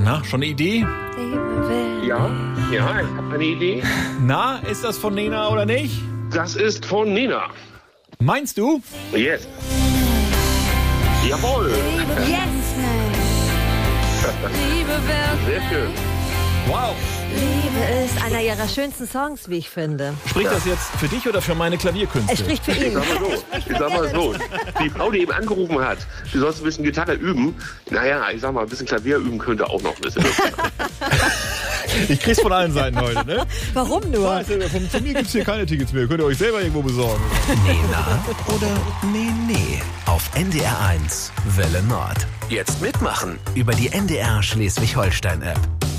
Na, schon eine Idee? Ja, ich habe eine Idee. Na, ist das von Nena oder nicht? Das ist von Nena. Meinst du? Yes. Jawohl. Yes! Liebe wird. Sehr schön. Wow. Liebe ist einer ihrer schönsten Songs, wie ich finde. Spricht das jetzt für dich oder für meine Klavierkünste? Es spricht für Ich ihn. sag mal so. Die Frau, die eben angerufen hat, die soll ein bisschen Gitarre üben. Naja, ich sag mal, ein bisschen Klavier üben könnte auch noch ein bisschen. Ich krieg's von allen Seiten heute, ne? Warum nur? Von mir gibt's hier keine Tickets mehr. Könnt ihr euch selber irgendwo besorgen. Nena oder Nee. Auf NDR 1 Welle Nord. Jetzt mitmachen über die NDR Schleswig-Holstein-App.